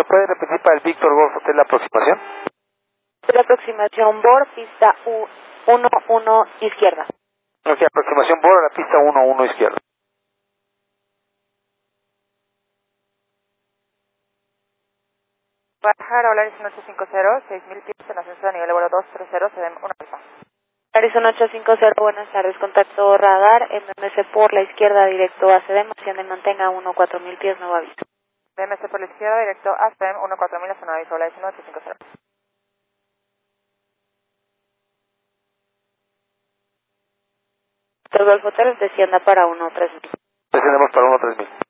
¿me puede repetir para el Víctor Golf Hotel la aproximación? La aproximación BOR, pista 1-1 izquierda. Ok, aproximación BOR a la pista 1-1 izquierda. Bajar, Horizon 850, 6000 pies en ascenso a nivel de vuelo 230, se den una alfa. Horizon 850, buenas tardes, contacto radar, MMC por la izquierda, directo a CDM, asciende, mantenga 14000 pies, nuevo aviso. DMC por la izquierda, directo a CEM, 14000, zona aviso, Horizon 850. Todo el hotel descienda para 13000. Descendemos para 1-3000.